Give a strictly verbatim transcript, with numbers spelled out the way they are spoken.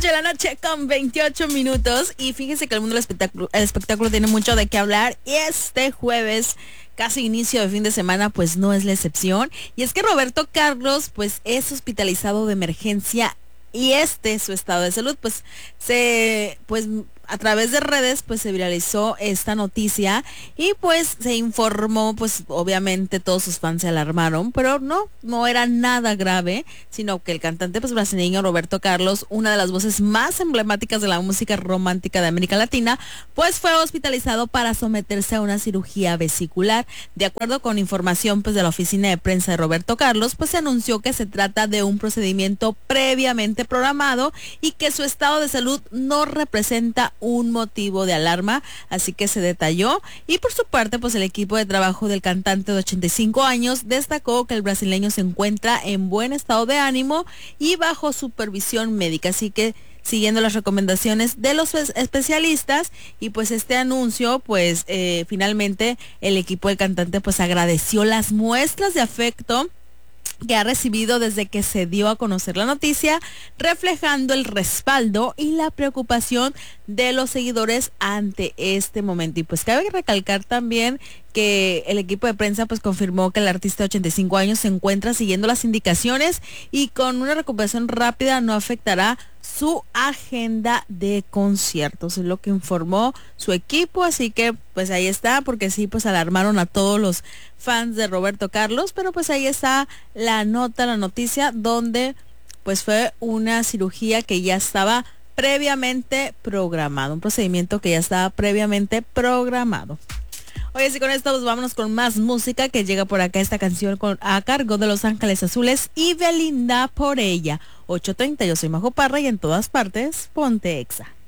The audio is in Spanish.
ocho de la noche con veintiocho minutos. Y fíjense que el mundo del espectáculo, el espectáculo tiene mucho de qué hablar. Y este jueves, casi inicio de fin de semana, pues no es la excepción. Y es que Roberto Carlos, pues es hospitalizado de emergencia. Y este, su estado de salud, pues se, pues a través de redes, pues se viralizó esta noticia y pues se informó, pues obviamente todos sus fans se alarmaron, pero no, no era nada grave, sino que el cantante pues brasileño Roberto Carlos, una de las voces más emblemáticas de la música romántica de América Latina, pues fue hospitalizado para someterse a una cirugía vesicular. De acuerdo con información pues de la oficina de prensa de Roberto Carlos, pues se anunció que se trata de un procedimiento previamente programado y que su estado de salud no representa un motivo de alarma, así que se detalló. Y por su parte, pues el equipo de trabajo del cantante de ochenta y cinco años destacó que el brasileño se encuentra en buen estado de ánimo y bajo supervisión médica, así que siguiendo las recomendaciones de los especialistas. Y pues este anuncio, pues eh, finalmente el equipo del cantante pues agradeció las muestras de afecto que ha recibido desde que se dio a conocer la noticia, reflejando el respaldo y la preocupación de los seguidores ante este momento. Y pues cabe recalcar también que el equipo de prensa pues confirmó que el artista de ochenta y cinco años se encuentra siguiendo las indicaciones y con una recuperación rápida no afectará su agenda de conciertos, es lo que informó su equipo. Así que pues ahí está, porque sí pues alarmaron a todos los fans de Roberto Carlos, pero pues ahí está la nota, la noticia, donde pues fue una cirugía que ya estaba previamente programado, un procedimiento que ya estaba previamente programado. Oye, sí, con esto pues vámonos con más música que llega por acá, esta canción con, a cargo de Los Ángeles Azules y Belinda, Por Ella. ocho treinta, yo soy Majo Parra y en todas partes, ponte Exa.